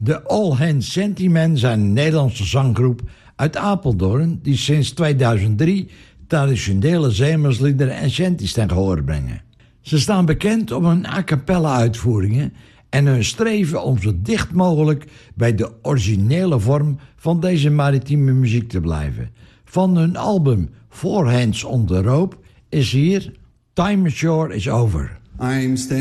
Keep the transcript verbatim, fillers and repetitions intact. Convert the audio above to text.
De All Hands Shantymen zijn een Nederlandse zanggroep uit Apeldoorn die sinds tweeduizend drie traditionele zeemansliederen en shanties ten gehoor brengen. Ze staan bekend om hun a cappella uitvoeringen en hun streven om zo dicht mogelijk bij de originele vorm van deze maritieme muziek te blijven. Van hun album Four Hands on the Rope is hier Time Ashore is Over. I'm